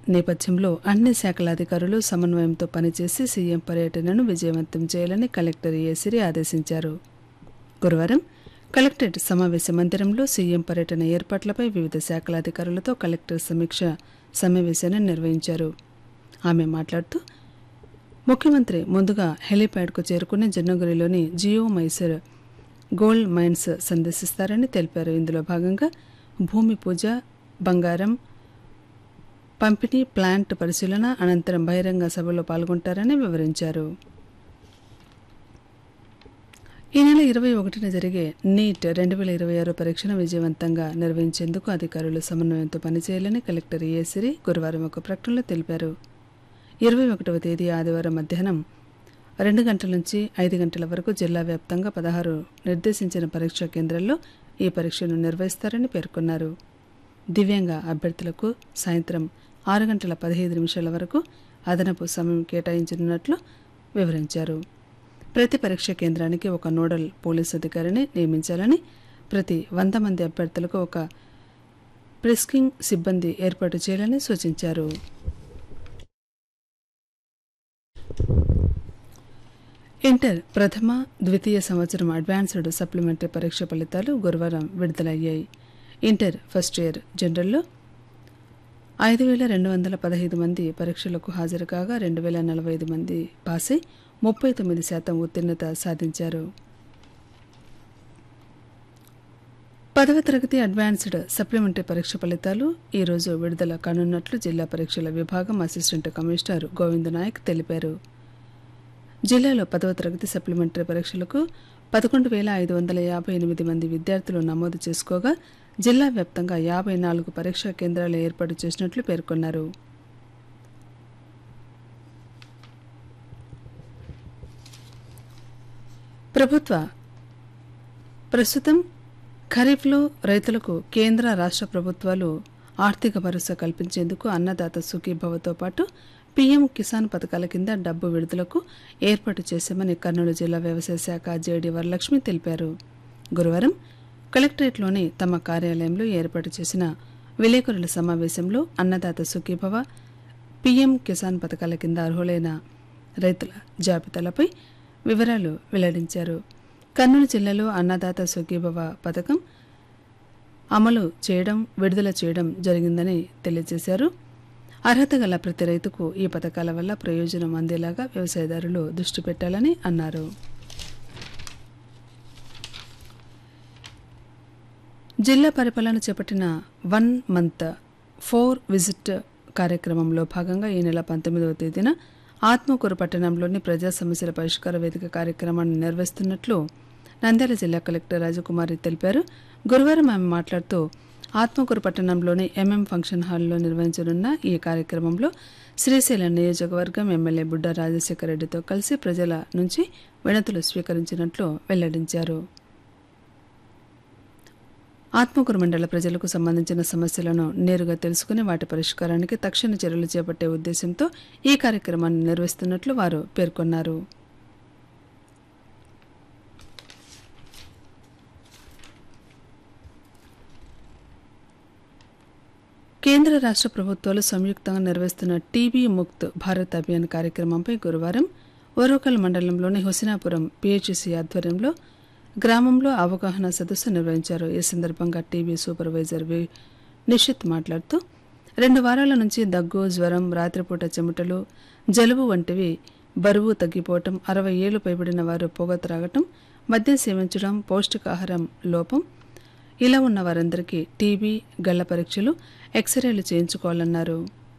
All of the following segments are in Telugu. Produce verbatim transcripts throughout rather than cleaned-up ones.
నేపథ్యంలో అన్ని శాఖల అధికారులు సమన్వయంతో పనిచేసి సీఎం పర్యటనను విజయవంతం చేయాలని కలెక్టర్ ఏసిరి ఆదేశించారు. గురువారం కలెక్టరేట్ సమావేశ మందిరంలో సీఎం పర్యటన ఏర్పాట్లపై వివిధ శాఖల అధికారులతో కలెక్టర్ సమీక్ష సమావేశాన్ని నిర్వహించారు. ఆమె మాట్లాడుతూ ముఖ్యమంత్రి ముందుగా హెలీప్యాడ్కు చేరుకుని జన్నగిరిలోని జియో మైసూర్ గోల్డ్ మైన్స్ సందర్శిస్తారని తెలిపారు. ఇందులో భాగంగా భూమి పూజ, బంగారం పంపిణీ, ప్లాంట్ పరిశీలన అనంతరం బహిరంగ సభలో పాల్గొంటారని వివరించారు. ఈ నెల ఇరవై ఒకటిన జరిగే నీట్ రెండు వేల ఇరవై ఆరు పరీక్షను విజయవంతంగా నిర్వహించేందుకు అధికారులు సమన్వయంతో పనిచేయాలని కలెక్టర్ ఏసిరి గురువారం ఒక ప్రకటనలో తెలిపారు. ఇరవై ఒకటవ తేదీ ఆదివారం మధ్యాహ్నం రెండు గంటల నుంచి ఐదు గంటల వరకు జిల్లా వ్యాప్తంగా పదహారు నిర్దేశించిన పరీక్షా కేంద్రాల్లో ఈ పరీక్షను నిర్వహిస్తారని పేర్కొన్నారు. దివ్యాంగ అభ్యర్థులకు సాయంత్రం ఆరు గంటల పదిహేను నిమిషాల వరకు అదనపు సమయం కేటాయించనున్నట్లు వివరించారు. ప్రతి పరీక్ష కేంద్రానికి ఒక నోడల్ పోలీసు అధికారిని నియమించాలని, ప్రతి వంద మంది అభ్యర్థులకు ఒక ప్రిస్కింగ్ సిబ్బంది ఏర్పాటు చేయాలని సూచించారు. ఇంటర్ ప్రథమ, ద్వితీయ సంవత్సరం అడ్వాన్స్డ్ సప్లిమెంటరీ పరీక్ష ఫలితాలు గురువారం విడుదలయ్యాయి. ఇంటర్ ఫస్ట్ ఇయర్ జనరల్లో ఐదు వేల రెండు వందల పదహైదు మంది పరీక్షలకు హాజరు కాగా రెండు వేల నలభై ఐదు మంది పాసై ముప్పై తొమ్మిది శాతం ఉత్తీర్ణత సాధించారు. పదవ తరగతి అడ్వాన్స్డ్ సప్లిమెంటరీ పరీక్ష ఫలితాలు ఈరోజు విడుదల కానున్నట్లు జిల్లా పరీక్షల విభాగం అసిస్టెంట్ కమిషనర్ గోవింద్ నాయక్ తెలిపారు. జిల్లాలో పదవ తరగతి సప్లిమెంటరీ పరీక్షలకు పదకొండు వేల ఐదు వందల యాభై ఎనిమిది మంది విద్యార్థులు నమోదు చేసుకోగా జిల్లా వ్యాప్తంగా యాభై నాలుగు పరీక్షా కేంద్రాలు ఏర్పాటు చేసినట్లు పేర్కొన్నారు. ప్రభుత్వ ప్రస్తుతం ఖరీఫ్లో రైతులకు కేంద్ర రాష్ట్ర ప్రభుత్వాలు ఆర్థిక భరోసా కల్పించేందుకు అన్నదాత సుఖీభవతో పాటు పీఎం కిసాన్ పథకాల కింద డబ్బు విడుదలకు ఏర్పాటు చేశామని కర్నూలు జిల్లా వ్యవసాయ శాఖ జేడీ వరలక్ష్మి తెలిపారు. గురువారం కలెక్టరేట్లోని తమ కార్యాలయంలో ఏర్పాటు చేసిన విలేకరుల సమావేశంలో అన్నదాత సుఖీభవ, పీఎం కిసాన్ పథకాల కింద అర్హులైన రైతుల జాబితాలపై వివరాలు వెల్లడించారు. కర్నూలు జిల్లాలో అన్నదాత సుఖీభవ పథకం అమలు చేయడం, విడుదల చేయడం జరిగిందని తెలియజేశారు. అర్హత గల ప్రతి రైతుకు ఈ పథకాల వల్ల ప్రయోజనం అందేలాగా వ్యవసాయదారులు దృష్టి పెట్టాలని అన్నారు. జిల్లా పరిపాలన చేపట్టిన వన్ మంత్ ఫోర్ విజిట్ కార్యక్రమంలో భాగంగా ఈ నెల పంతొమ్మిదవ తేదీన ఆత్మకూరు పట్టణంలోని ప్రజా సమస్యల పరిష్కార వేదిక కార్యక్రమాన్ని నిర్వహిస్తున్నట్లు నంద్యాల జిల్లా కలెక్టర్ రాజకుమారి తెలిపారు. గురువారం ఆమె మాట్లాడుతూ ఆత్మకూరు పట్టణంలోని ఎంఎం ఫంక్షన్ హాల్లో నిర్వహించనున్న ఈ కార్యక్రమంలో శ్రీశైలం నియోజకవర్గం ఎమ్మెల్యే బుడ్డ రాజశేఖర రెడ్డితో కలిసి ప్రజల నుంచి వినతులు స్వీకరించినట్లు వెల్లడించారు. ఆత్మకూరు మండల ప్రజలకు సంబంధించిన సమస్యలను నేరుగా తెలుసుకుని వాటి పరిష్కారానికి తక్షణ చర్యలు చేపట్టే ఉద్దేశంతో ఈ కార్యక్రమాన్ని నిర్వహిస్తున్నట్లు వారు పేర్కొన్నారు. కేంద్ర రాష్ట్ర ప్రభుత్వాలు సంయుక్తంగా నిర్వహిస్తున్న టీబీ ముక్త్ భారత్ అభియాన్ కార్యక్రమంపై గురువారం ఓరోకల్ మండలంలోని హుసినాపురం పీహెచ్సీ ఆధ్వర్యంలో గ్రామంలో అవగాహన సదస్సు నిర్వహించారు. ఈ సందర్భంగా టీబీ సూపర్వైజర్ వి నిషిత్ మాట్లాడుతూ రెండు వారాల నుంచి దగ్గు, జ్వరం, రాత్రిపూట చెమటలు, జలుబు వంటివి, బరువు తగ్గిపోవటం, అరవై ఏళ్లు పైబడిన వారు పొగ త్రాగటం, మద్యం సేవించడం, పౌష్టికాహారం లోపం ఇలా ఉన్న వారందరికీ టీబీ, గళ్ల పరీక్షలు, ఎక్స్రేలు చేయించుకోవాలన్నారు.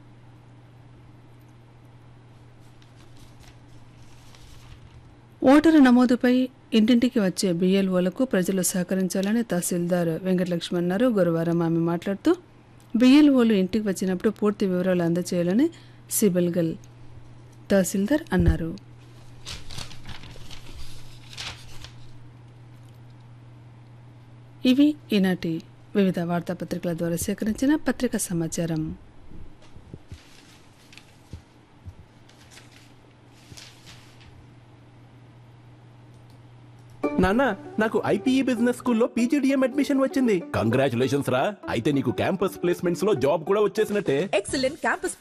ఓటరు నమోదుపై ఇంటింటికి వచ్చే బీఎల్ఓలకు ప్రజలు సహకరించాలని తహసీల్దార్ వెంకటలక్ష్మి అన్నారు. గురువారం ఆమె మాట్లాడుతూ బీఎల్ఓలు ఇంటికి వచ్చినప్పుడు పూర్తి వివరాలు అందజేయాలని సిబల్గల్ తహసీల్దార్ అన్నారు. ఇవి ఈనాటి వివిధ వార్తాపత్రికల ద్వారా సేకరించిన పత్రికా సమాచారం. నాన్న, నాకు ఐపీఈ బిజినెస్ స్కూల్లో పీజీడీఎం అడ్మిషన్ వచ్చింది. కంగ్రాచులేషన్స్ రా. అయితే నీకు క్యాంపస్ ప్లేస్మెంట్స్ లో జాబ్ కూడా వచ్చేసినట్టే. Excellent campus